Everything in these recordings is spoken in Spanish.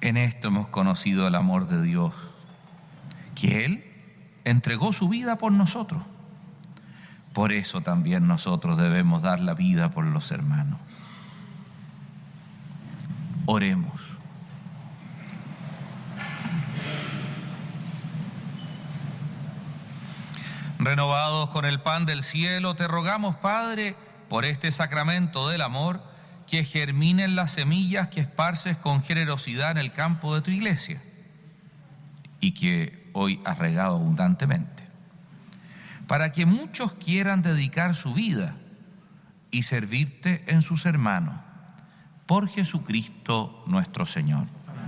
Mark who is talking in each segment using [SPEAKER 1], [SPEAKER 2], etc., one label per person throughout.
[SPEAKER 1] En esto hemos conocido el amor de Dios, que Él entregó su vida por nosotros. Por eso también nosotros debemos dar la vida por los hermanos. Oremos. Renovados con el pan del cielo, te rogamos, Padre, por este sacramento del amor, que germinen las semillas que esparces con generosidad en el campo de tu iglesia y que hoy has regado abundantemente, para que muchos quieran dedicar su vida y servirte en sus hermanos, por Jesucristo nuestro Señor.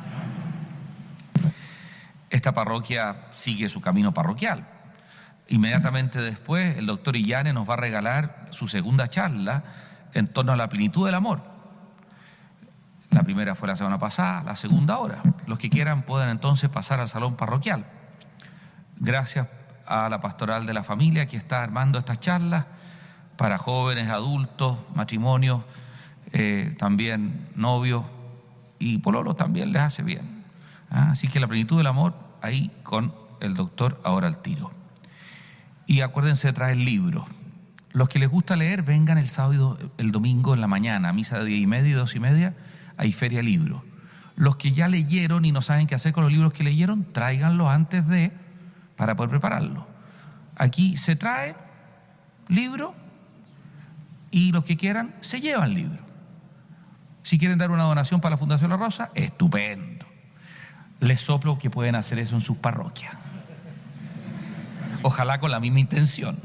[SPEAKER 1] Esta parroquia sigue su camino parroquial. Inmediatamente después, el doctor Illane nos va a regalar su segunda charla en torno a la plenitud del amor. La primera fue la semana pasada, la segunda ahora. Los que quieran pueden entonces pasar al salón parroquial. Gracias a la pastoral de la familia que está armando estas charlas para jóvenes, adultos, matrimonios, también novios y pololos también les hace bien. Así que la plenitud del amor ahí con el doctor ahora al tiro. Y acuérdense de traer libros. Los que les gusta leer, vengan el sábado, el domingo en la mañana, misa de 10:30 y 2:30, hay feria de libros. Los que ya leyeron y no saben qué hacer con los libros que leyeron, tráiganlos antes para poder prepararlos. Aquí se trae libro y los que quieran se llevan libro. Si quieren dar una donación para la Fundación La Rosa, estupendo. Les soplo que pueden hacer eso en sus parroquias. Ojalá con la misma intención.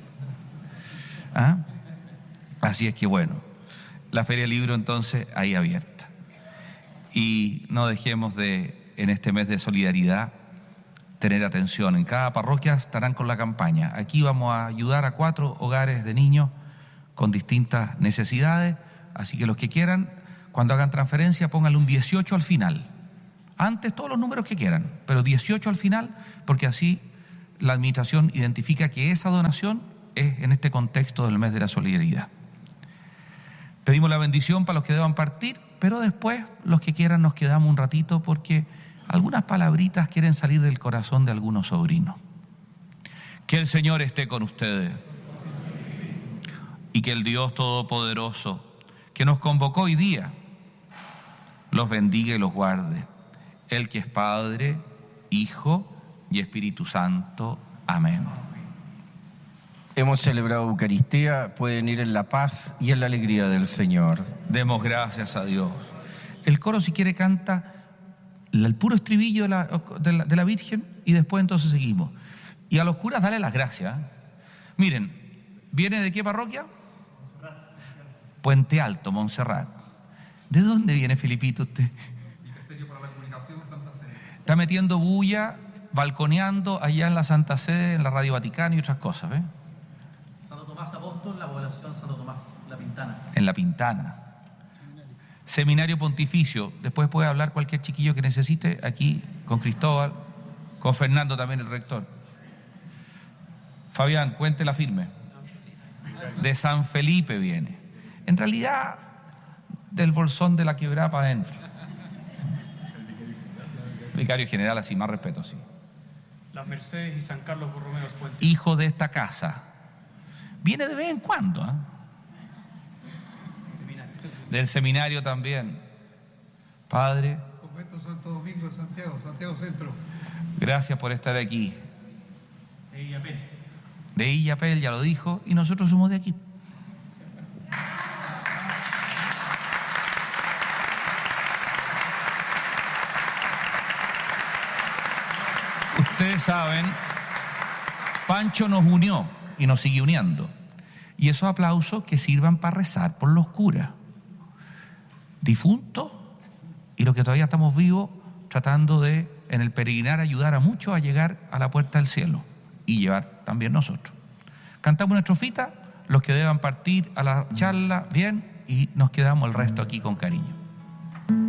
[SPEAKER 1] Así es que bueno, la Feria del Libro entonces ahí abierta. Y no dejemos de, en este mes de solidaridad, tener atención. En cada parroquia estarán con la campaña. Aquí vamos a ayudar a 4 hogares de niños con distintas necesidades. Así que los que quieran, cuando hagan transferencia, pónganle un 18 al final. Antes todos los números que quieran, pero 18 al final, porque así la administración identifica que esa donación es en este contexto del mes de la solidaridad. Pedimos la bendición para los que deban partir, pero después los que quieran nos quedamos un ratito porque algunas palabritas quieren salir del corazón de algunos sobrinos. Que el Señor esté con ustedes y que el Dios Todopoderoso que nos convocó hoy día los bendiga y los guarde. Él que es Padre, Hijo y Espíritu Santo. Amén.
[SPEAKER 2] Hemos celebrado Eucaristía, pueden ir en la paz y en la alegría del Señor.
[SPEAKER 1] Demos gracias a Dios. El coro, si quiere, canta el puro estribillo de la Virgen y después entonces seguimos. Y a los curas dale las gracias. Miren, ¿viene de qué parroquia? Puente Alto, Montserrat. ¿De dónde viene, Filipito, usted?
[SPEAKER 3] Ministerio para la Comunicación, Santa Sede.
[SPEAKER 1] Está metiendo bulla, balconeando allá en la Santa Sede, en la Radio Vaticano y otras cosas, ¿ves?
[SPEAKER 3] Santo Tomás Apóstol, la población Santo Tomás, La Pintana.
[SPEAKER 1] En La Pintana. Seminario Pontificio. Después puede hablar cualquier chiquillo que necesite aquí con Cristóbal, con Fernando también, el rector. Fabián, cuéntela firme. De San Felipe viene. En realidad, del Bolsón de la Quebrada para adentro. Vicario general, así, más respeto, sí.
[SPEAKER 3] Las Mercedes y San Carlos Borromeo Puente.
[SPEAKER 1] Hijo de esta casa. Viene de vez en cuando, ¿eh? Del seminario también. Padre.
[SPEAKER 4] Convento Santo Domingo de Santiago, Santiago Centro.
[SPEAKER 1] Gracias por estar aquí.
[SPEAKER 3] De Illapel.
[SPEAKER 1] De Illapel, ya lo dijo, y nosotros somos de aquí. Ustedes saben, Pancho nos unió y nos sigue uniendo. Y esos aplausos que sirvan para rezar por los curas, difuntos y los que todavía estamos vivos, tratando de, en el peregrinar, ayudar a muchos a llegar a la puerta del cielo y llevar también nosotros. Cantamos una estrofita, los que deban partir a la charla, bien, y nos quedamos el resto aquí con cariño.